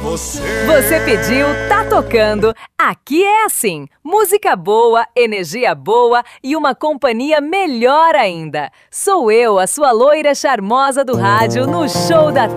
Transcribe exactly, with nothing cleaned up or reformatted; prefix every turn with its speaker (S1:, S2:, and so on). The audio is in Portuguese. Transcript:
S1: você.
S2: Você pediu, tá tocando. Aqui é assim, música boa, energia boa e uma companhia melhor ainda. Sou eu, a sua loira charmosa do rádio, no Show da